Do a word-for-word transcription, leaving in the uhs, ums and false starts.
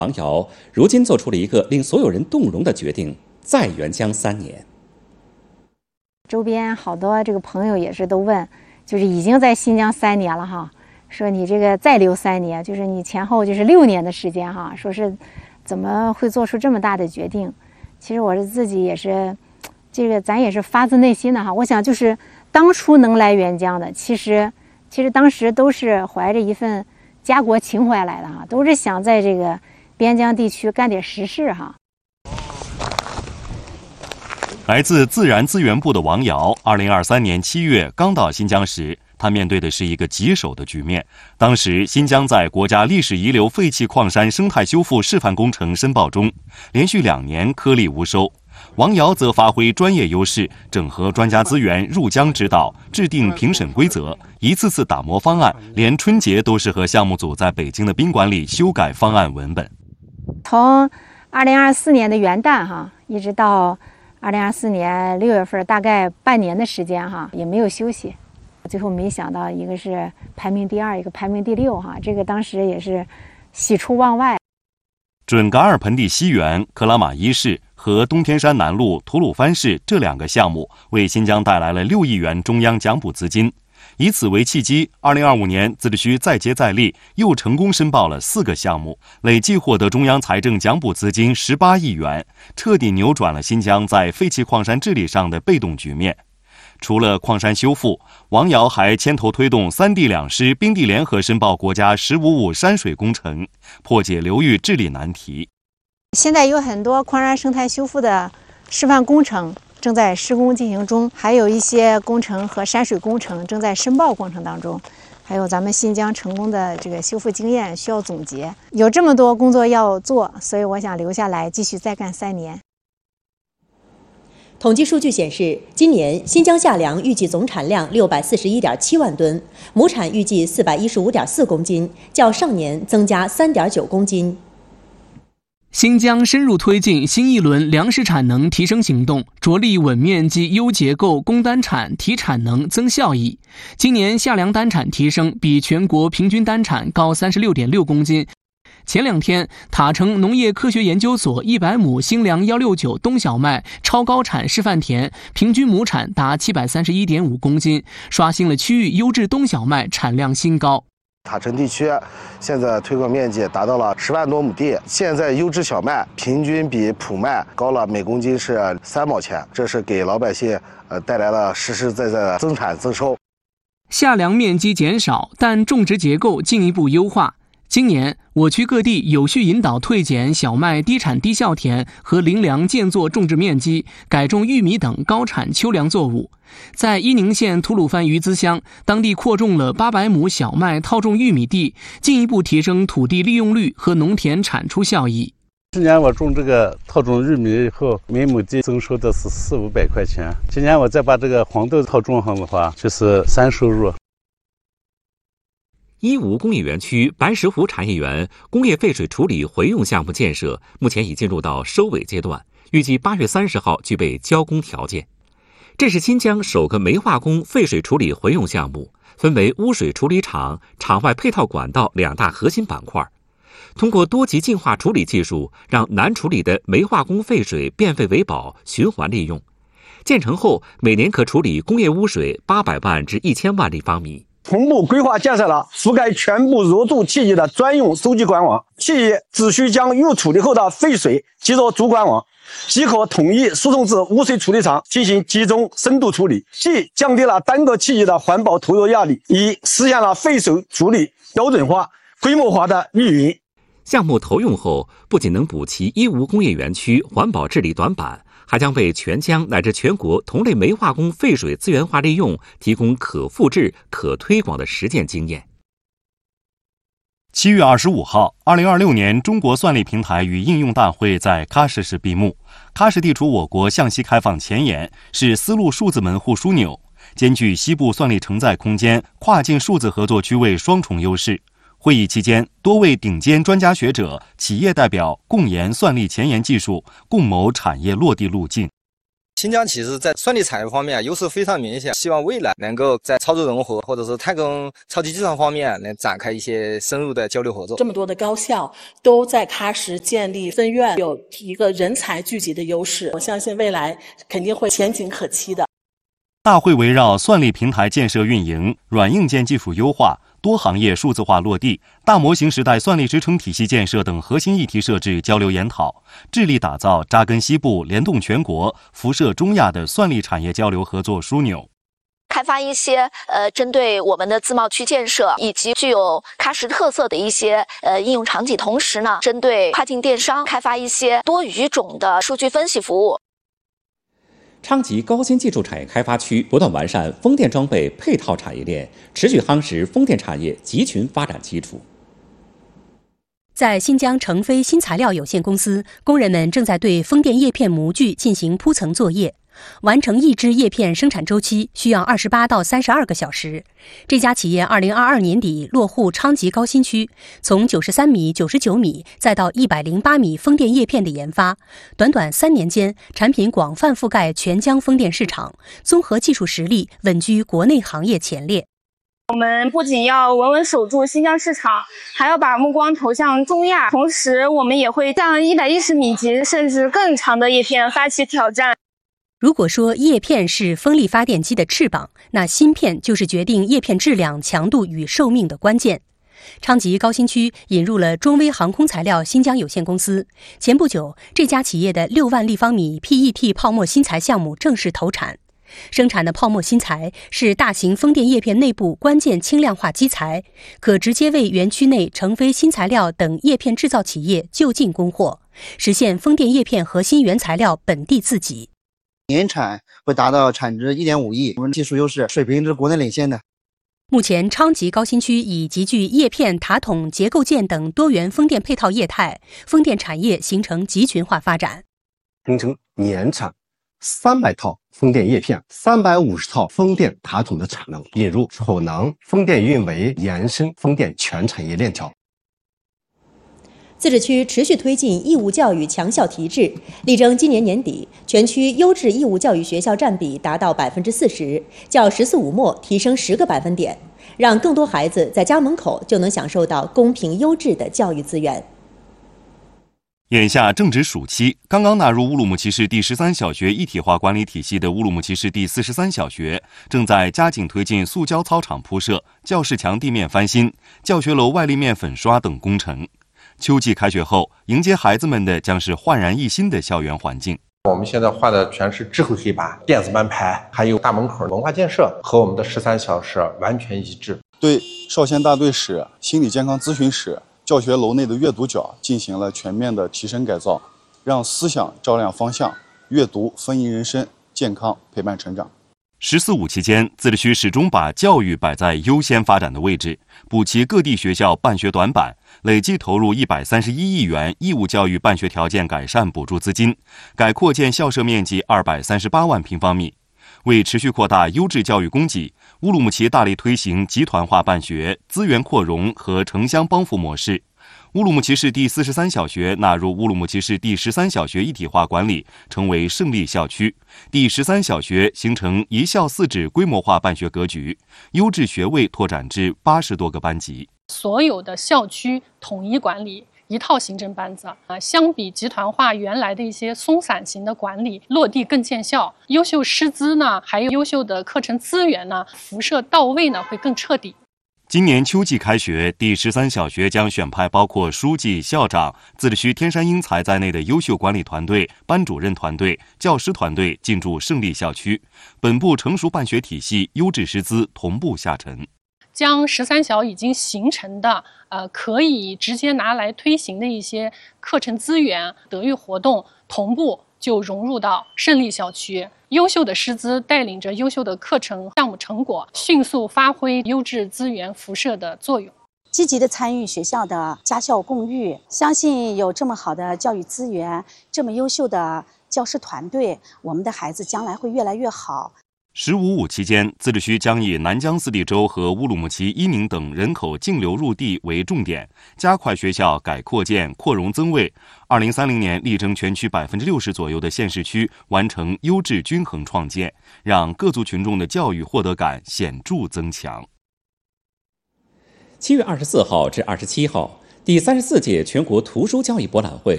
王瑶如今做出了一个令所有人动容的决定，再援疆三年。 周边好多这个朋友也是都问，就是已经在新疆三年了哈，说你这个再留三年，就是你前后就是六年的时间哈，说是怎么会做出这么大的决定？其实我是自己也是，这个咱也是发自内心的哈。我想就是当初能来援疆的，其实其实当时都是怀着一份家国情怀来的哈，都是想在这个边疆地区干点实事哈。 来自自然资源部的王瑶，二零二三年七月刚到新疆时，他面对的是一个棘手的局面。当时，新疆在国家历史遗留废弃矿山生态修复示范工程申报中，连续两年颗粒无收。王瑶则发挥专业优势，整合专家资源入疆指导，制定评审规则，一次次打磨方案，连春节都是和项目组在北京的宾馆里修改方案文本。 从二零二四年的元旦哈，一直到二零二四年六月份，大概半年的时间哈，也没有休息。最后没想到，一个是排名第二，一个排名第六哈，这个当时也是喜出望外。 准噶尔盆地西源、克拉玛依市和东天山南路吐鲁番市这两个项目为新疆带来了六亿元中央奖补资金。以此为契机，二零二五年自治区再接再厉，又成功申报了四个项目，累计获得中央财政奖补资金十八亿元，彻底扭转了新疆在废弃矿山治理上的被动局面。除了矿山修复，王瑶还牵头推动三地两师冰地联合申报国家“十五五”山水工程，破解流域治理难题。 现在有很多矿山生态修复的示范工程正在施工进行中，还有一些工程和山水工程正在申报过程当中，还有咱们新疆成功的这个修复经验需要总结。有这么多工作要做，所以我想留下来继续再干三年。 统计数据显示，今年新疆夏粮预计总产量六百四十一点七万吨，亩产预计四百一十五点四公斤，较上年增加三点九公斤。 新疆深入推进新一轮粮食产能提升行动，着力稳面积、优结构、攻单产、提产能、增效益。今年夏粮单产提升比全国平均单产高三十六点六公斤。前两天，塔城农业科学研究所一百亩新粮一六九冬小麦超高产示范田，平均亩产达七百三十一点五公斤，刷新了区域优质冬小麦产量新高。 塔城地区现在推广面积达到了十万多亩地，现在优质小麦平均比普麦高了每公斤是三毛钱，这是给老百姓呃带来了实实在在的增产增收。 夏粮面积减少，但种植结构进一步优化。今年，我区各地有序引导退减小麦低产低效田和林粮建作种植面积，改种玉米等高产秋粮作物。在伊宁县吐鲁番鱼资乡，当地扩种了八百亩小麦套种玉米地，进一步提升土地利用率和农田产出效益。 去年我种这个套种玉米以后，每亩地增收的是四五百块钱。今年我再把这个黄豆套种上的话，就是三收入。 一五工业园区白石湖产业园工业废水处理回用项目建设目前已进入到收尾阶段，预计八月三十号具备交工条件。这是新疆首个煤化工废水处理回用项目，分为污水处理厂、厂外配套管道两大核心板块。通过多级净化处理技术，让难处理的煤化工废水变废为宝，循环利用。建成后，每年可处理工业污水八百万至一千万立方米。 同步规划建设了覆盖全部入驻企业的专用收集管网，企业只需将预处理后的废水接入主管网，即可统一输送至污水处理厂进行集中深度处理，既降低了单个企业的环保投入压力，亦实现了废水处理标准化、规模化的运营。 项目投用后，不仅能补齐义乌工业园区环保治理短板，还将为全疆乃至全国同类煤化工废水资源化利用提供可复制、可推广的实践经验。 七月二十五号，二零二六年中国算力平台与应用大会在喀什市闭幕。喀什地处我国向西开放前沿，是丝路数字门户枢纽，兼具西部算力承载空间、跨境数字合作区位双重优势。会议期间，多位顶尖专家学者、企业代表共研算力前沿技术，共谋产业落地路径。 新疆其实在算力产业方面优势非常明显，希望未来能够在操作融合或者是太空超级计算方面能展开一些深入的交流合作。 这么多的高校都在喀什建立分院，有一个人才聚集的优势，我相信未来肯定会前景可期的。 大会围绕算力平台建设运营、软硬件技术优化、多行业数字化落地、大模型时代算力支撑体系建设等核心议题设置交流研讨，致力打造扎根西部、联动全国、辐射中亚的算力产业交流合作枢纽。 开发一些呃针对我们的自贸区建设以及具有喀什特色的一些呃应用场景，同时呢，针对跨境电商开发一些多语种的数据分析服务。 昌吉高新技术产业开发区不断完善风电装备配套产业链，持续夯实风电产业集群发展基础。 在新疆成飞新材料有限公司，工人们正在对风电叶片模具进行铺层作业。完成一支叶片生产周期需要二十八到三十二个小时。这家企业二零二二年底落户昌吉高新区，从九十三米、九十九米再到一百零八米风电叶片的研发，短短三年间，产品广泛覆盖全疆风电市场，综合技术实力稳居国内行业前列。 我们不仅要稳稳守住新疆市场，还要把目光投向中亚，同时我们也会向一百一十米级甚至更长的叶片发起挑战。 如果说叶片是风力发电机的翅膀，那芯片就是决定叶片质量、强度与寿命的关键。昌吉高新区引入了中微航空材料新疆有限公司，前不久，这家企业的六万立方米 P E T 泡沫新材项目正式投产。生产的泡沫新材是大型风电叶片内部关键轻量化基材，可直接为园区内成飞新材料等叶片制造企业就近供货，实现风电叶片核心原材料本地自给。 年产会达到产值 一点五亿，我们技术优势水平是国内领先的。 目前，昌吉高新区已集聚叶片、塔筒、结构件等多元风电配套业态，风电产业形成集群化发展， 形成年产三百套风电叶片、三百五十套风电塔筒的产能，引入储能、风电运维，延伸风电全产业链条。 自治区持续推进义务教育强校提质，力争今年年底全区优质义务教育学校占比达到百分之四十，较“十四五”末提升十个百分点，让更多孩子在家门口就能享受到公平优质的教育资源。 眼下正值暑期，刚刚纳入乌鲁木齐市第十三小学一体化管理体系的乌鲁木齐市第四十三小学，正在加紧推进塑胶操场铺设、教室墙地面翻新、教学楼外立面粉刷等工程。秋季开学后，迎接孩子们的将是焕然一新的校园环境。 我们现在画的全是智慧黑板、电子班牌，还有大门口文化建设，和我们的十三小时完全一致。 对少先大队室、心理健康咨询室、教学楼内的阅读角进行了全面的提升改造，让思想照亮方向，阅读丰盈人生，健康陪伴成长。 十四五期间，自治区始终把教育摆在优先发展的位置，补齐各地学校办学短板，累计投入一百三十一亿元义务教育办学条件改善补助资金，改扩建校舍面积二百三十八万平方米。为持续扩大优质教育供给，乌鲁木齐大力推行集团化办学、资源扩容和城乡帮扶模式。乌鲁木齐市第四十三小学纳入乌鲁木齐市第十三小学一体化管理，成为胜利校区。第十三小学形成一校四指规模化办学格局，优质学位拓展至八十多个班级。 所有的校区统一管理，一套行政班子啊，相比集团化原来的一些松散型的管理，落地更见效。优秀师资呢，还有优秀的课程资源呢，辐射到位呢，会更彻底。 今年秋季开学，第十三小学将选派包括书记、校长、自治区天山英才在内的优秀管理团队、班主任团队、教师团队进驻胜利校区，本部成熟办学体系、优质师资同步下沉。 将十三小已经形成的呃可以直接拿来推行的一些课程资源、德育活动同步就融入到胜利校区，优秀的师资带领着优秀的课程项目成果，迅速发挥优质资源辐射的作用。 积极的参与学校的家校共育，相信有这么好的教育资源，这么优秀的教师团队，我们的孩子将来会越来越好。 十五五期间，自治区将以南江四地州和乌鲁木齐、伊宁等人口净流入地为重点，加快学校改扩建、扩容增位。二零三零年，力争全区百分之六十左右的县市区完成优质均衡创建，让各族群众的教育获得感显著增强。 七月二十四号至二十七号，第三十四届全国图书交易博览会